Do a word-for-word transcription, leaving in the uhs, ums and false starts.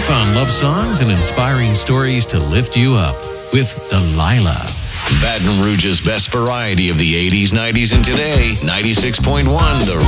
Fun love songs and inspiring stories to lift you up with Delilah. Baton Rouge's best variety of the eighties, nineties, and today. ninety-six point one, The